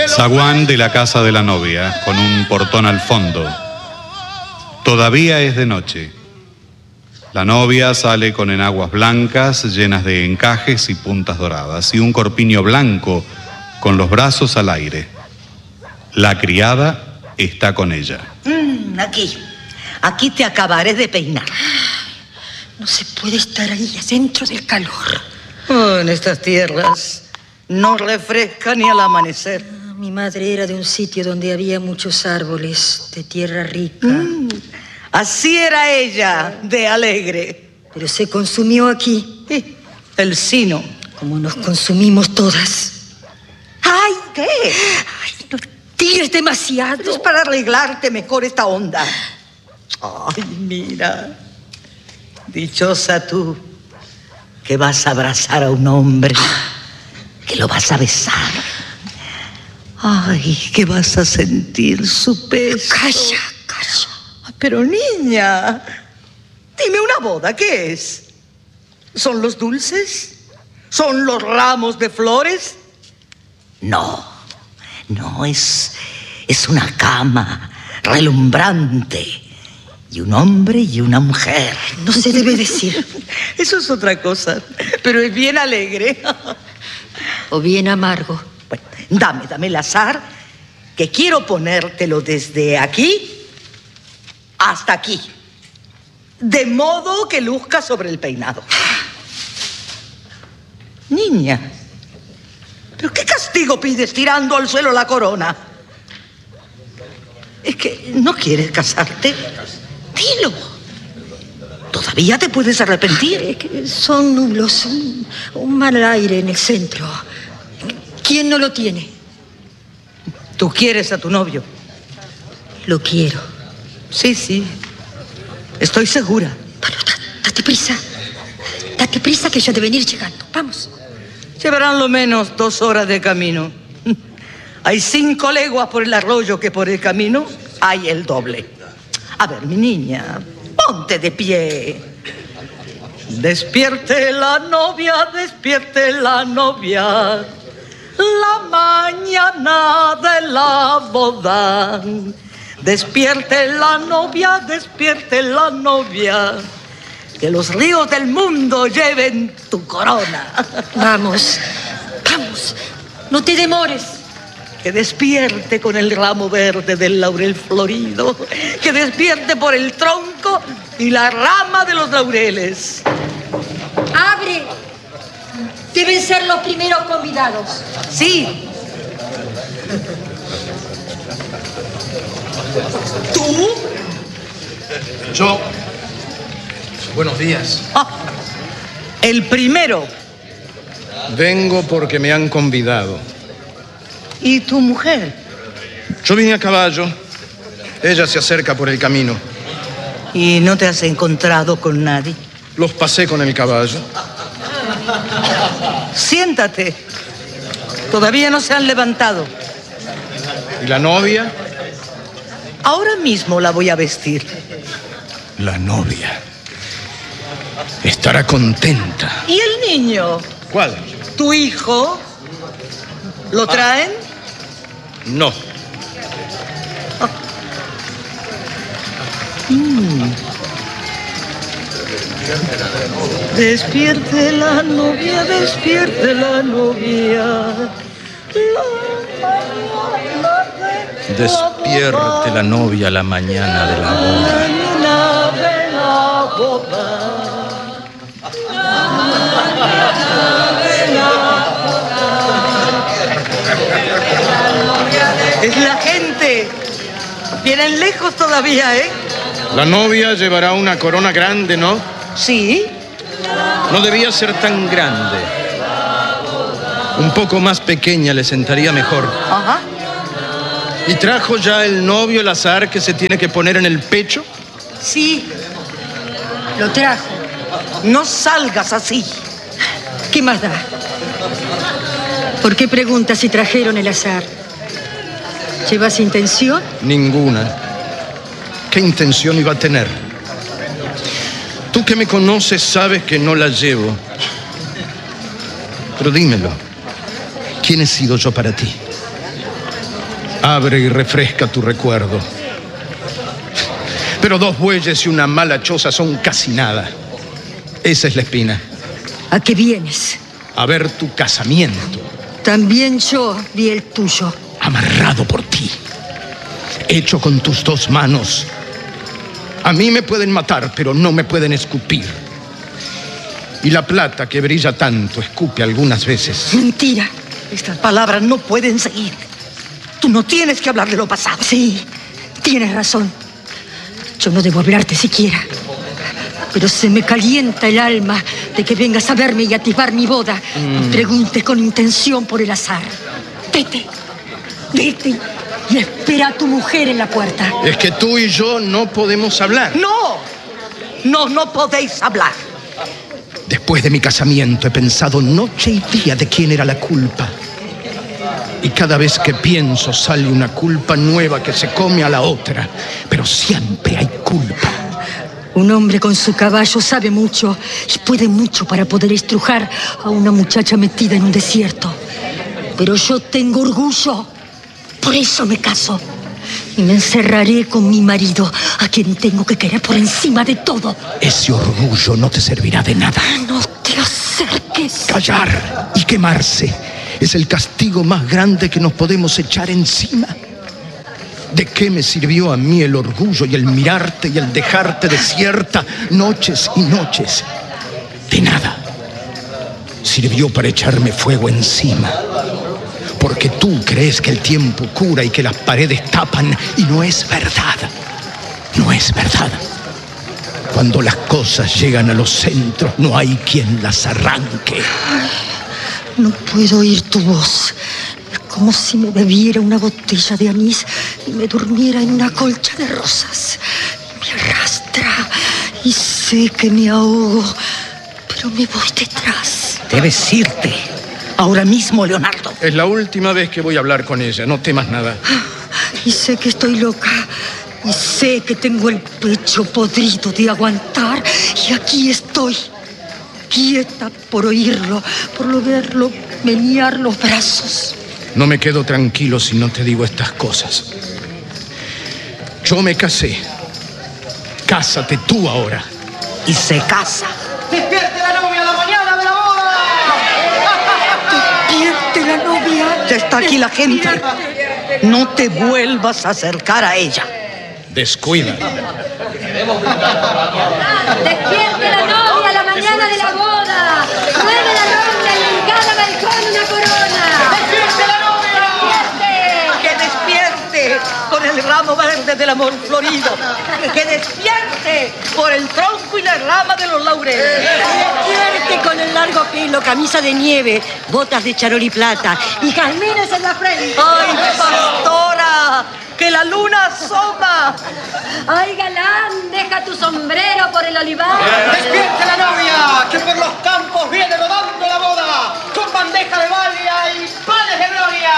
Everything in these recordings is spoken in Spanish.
Zaguán de la casa de la novia, con un portón al fondo. Todavía es de noche. La novia sale con enaguas blancas llenas de encajes y puntas doradas y un corpiño blanco con los brazos al aire. La criada está con ella. Aquí te acabaré de peinar. No se puede estar ahí adentro del calor. En estas tierras no refresca ni al amanecer. Mi madre era de un sitio donde había muchos árboles, de tierra rica. Así era ella, de alegre. Pero se consumió aquí. El sino. Como nos consumimos todas. ¡Ay, qué! Ay, no tires demasiado. Es para arreglarte mejor esta onda. Ay, mira. Dichosa tú, que vas a abrazar a un hombre, que lo vas a besar. Ay, que vas a sentir su peso. Calla. Pero niña, dime una boda, ¿qué es? ¿Son los dulces? ¿Son los ramos de flores? No, es una cama relumbrante y un hombre y una mujer. No se debe decir. Eso es otra cosa, pero es bien alegre. O bien amargo. Bueno, dame el azar, que quiero ponértelo desde aquí hasta aquí, de modo que luzca sobre el peinado. Niña, ¿pero qué castigo pides tirando al suelo la corona? ¿Es que no quieres casarte? Dilo. Todavía te puedes arrepentir. Es que son nublos, un mal aire en el centro. ¿Quién no lo tiene? ¿Tú quieres a tu novio? Lo quiero. Sí. Estoy segura. Bueno, date prisa. Date prisa que ya deben ir llegando. Vamos. Llevarán lo menos 2 horas de camino. Hay 5 leguas por el arroyo que por el camino hay el doble. A ver, mi niña, ponte de pie. Despierte la novia, despierte la novia. La mañana de la boda. Despierte la novia, que los ríos del mundo lleven tu corona. Vamos, no te demores. Que despierte con el ramo verde del laurel florido, que despierte por el tronco y la rama de los laureles. ¡Abre! Deben ser los primeros convidados. Sí. ¿Tú? Yo. Buenos días. El primero. Vengo porque me han convidado. ¿Y tu mujer? Yo vine a caballo. Ella se acerca por el camino. ¿Y no te has encontrado con nadie? Los pasé con el caballo. Siéntate. Todavía no se han levantado. ¿Y la novia? Ahora mismo la voy a vestir. La novia. Estará contenta. ¿Y el niño? ¿Cuál? ¿Tu hijo? ¿Lo traen? No. Despierte la novia, despierte la novia. Despierte la novia la mañana de la boda. Es la gente. Vienen lejos todavía, ¿eh? La novia llevará una corona grande, ¿no? Sí. No debía ser tan grande. Un poco más pequeña le sentaría mejor. Ajá. ¿Y trajo ya el novio el azar que se tiene que poner en el pecho? Sí, lo trajo. No salgas así. ¿Qué más da? ¿Por qué preguntas si trajeron el azar? ¿Llevas intención? Ninguna. ¿Qué intención iba a tener? Tú que me conoces sabes que no la llevo. Pero dímelo. ¿Quién he sido yo para ti? Abre y refresca tu recuerdo. Pero 2 bueyes y una mala choza son casi nada. Esa es la espina. ¿A qué vienes? A ver tu casamiento. También yo vi el tuyo. Amarrado por ti. Hecho con tus 2 manos. A mí me pueden matar, pero no me pueden escupir. Y la plata que brilla tanto escupe algunas veces. Mentira. Estas palabras no pueden seguir. Tú no tienes que hablar de lo pasado. Sí, tienes razón. Yo no debo hablarte siquiera. Pero se me calienta el alma de que vengas a verme y atisbar mi boda. Y preguntes con intención por el azar. Vete, vete y espera a tu mujer en la puerta. Es que tú y yo no podemos hablar. No podéis hablar. Después de mi casamiento he pensado noche y día de quién era la culpa. Y cada vez que pienso sale una culpa nueva que se come a la otra. Pero siempre hay culpa. Un hombre con su caballo sabe mucho y puede mucho para poder estrujar a una muchacha metida en un desierto. Pero yo tengo orgullo. Por eso me caso. Y me encerraré con mi marido, a quien tengo que querer por encima de todo. Ese orgullo no te servirá de nada. No te acerques. Callar y quemarse es el castigo más grande que nos podemos echar encima. ¿De qué me sirvió a mí el orgullo y el mirarte y el dejarte desierta noches y noches? De nada. Sirvió para echarme fuego encima. Porque tú crees que el tiempo cura y que las paredes tapan, y no es verdad. No es verdad. Cuando las cosas llegan a los centros, no hay quien las arranque. No puedo oír tu voz. Es como si me bebiera una botella de anís y me durmiera en una colcha de rosas. Me arrastra y sé que me ahogo, pero me voy detrás. Debes irte. Ahora mismo, Leonardo. Es la última vez que voy a hablar con ella, no temas nada. Y sé que estoy loca. Y sé que tengo el pecho podrido de aguantar. Y aquí estoy, quieta por oírlo, por verlo menear los brazos. No me quedo tranquilo si no te digo estas cosas. Yo me casé. Cásate tú ahora. Y se casa. ¡Despierte la novia a la mañana de la boda! ¡Despierte la novia! Ya está aquí la gente. No te vuelvas a acercar a ella. Descuida. ¡Despierte la novia a la mañana de la boda! ¡Mueve la ronda y en cada balcón una corona! ¡Despierte la novia! Que despierte con el ramo verde del amor florido. Que despierte por el tronco y la rama de los laureles. Despierte con el largo pelo, camisa de nieve, botas de charol y plata y jazmines en la frente. ¡Ay, pastora! ¡Que la luna asoma! ¡Ay, galán! Deja tu sombrero por el olivar. ¡Despierte la novia! ¡Que por los campos viene rodando la boda! ¡Con bandeja de balia y panes de gloria!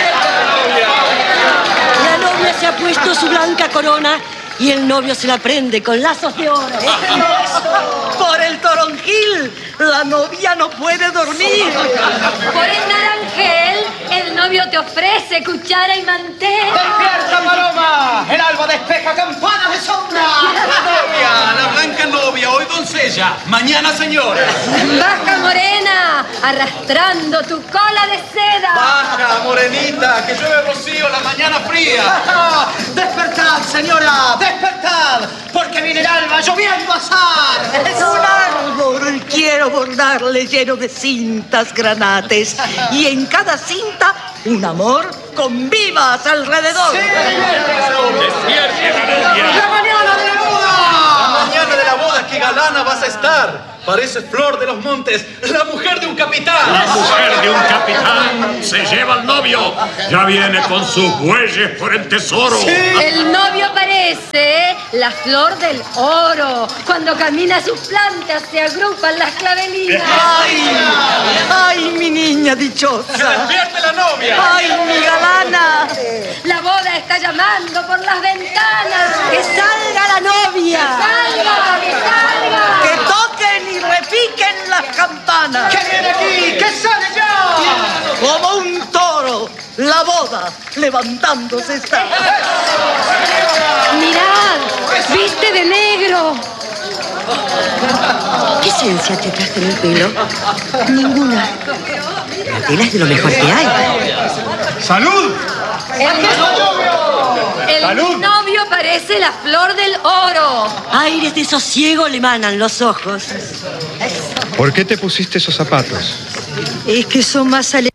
La novia se ha puesto su blanca corona y el novio se la prende con lazos de oro. Por el toronjil, la novia no puede dormir. Por el naranjel, el novio te ofrece cuchara y mantel. ¡Despierta, paloma! ¡El alba despeja campanas de sombra! La blanca novia, hoy doncella, mañana señora. Baja, morena, arrastrando tu cola de seda. Baja, morenita, que llueve rocío la mañana fría. ¡Despertad, señora! ¡Despertad! Porque viene el alba lloviendo azar. Es un árbol, quiero bordarle lleno de cintas granates. Y en cada cinta, un amor con vivas alrededor. ¡La mañana de la boda! Mañana de la boda, qué galana vas a estar. Parece Flor de los Montes, la mujer de un capitán. La mujer de un capitán se lleva al novio. Ya viene con sus bueyes por el tesoro. El novio parece la flor del oro. Cuando camina sus plantas se agrupan las clavelinas. ¡Ay, mi niña dichosa! ¡Despierte la novia! ¡Ay, mi galana! La boda está llamando por las ventanas. ¡Que salga la novia! ¡Que salga! ¡Que salga! ¡Que toquen y repiquen las campanas! ¡Que viene aquí! ¡Que sale ya! Como un toro La boda levantándose está. ¡Mirad! ¡Viste de negro! ¿Qué ciencia te traje en el pelo? Ninguna. La tela es de lo mejor que hay. ¡Salud! El novio parece la flor del oro. Aires de sosiego le manan los ojos. ¿Por qué te pusiste esos zapatos? Es que son más